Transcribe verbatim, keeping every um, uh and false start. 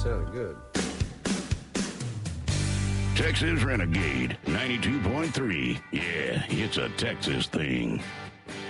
sounded good. Texas Renegade ninety-two point three. Yeah, it's a Texas thing.